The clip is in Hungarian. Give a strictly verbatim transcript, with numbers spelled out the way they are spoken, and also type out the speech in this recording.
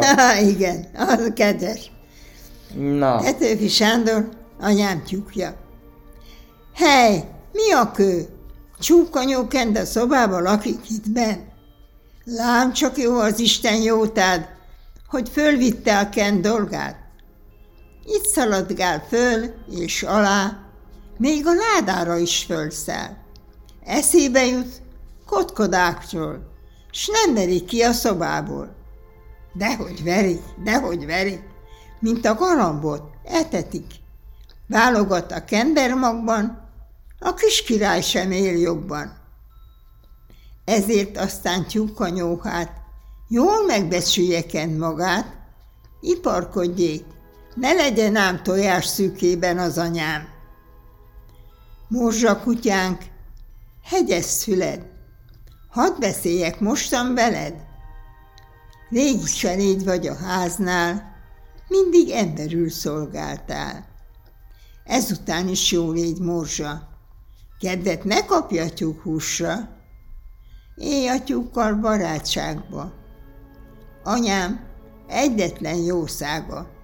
Igen, az kedves. Na. Petőfi Sándor, anyám tyúkja. Hely, mi a kő? Csúkanyó kend a szobába lakik itt benn. Lám, csak jó az Isten jótád, hogy fölvitte a kend dolgát. Itt szaladgál föl és alá, még a ládára is fölszáll. Eszébe jut kotkodákról, s nem verik ki a szobából. Dehogy verik, dehogy verik, mint a galambot, etetik. Válogat a kendermagban, a kis király sem él jobban. Ezért aztán tyúkanyóhát, jól megbecsülje kend magát, iparkodjék, ne legyen ám tojás szűkében az anyám. Morzsa kutyánk, hegyes füled, hadd beszéljek mostan veled. Rég se légy vagy a háznál, mindig emberül szolgáltál. Ezután is jó légy, morzsa, kedvet ne kapj a tyúkhúsra, élj a tyúkkal barátságba. Anyám egyetlen jószága.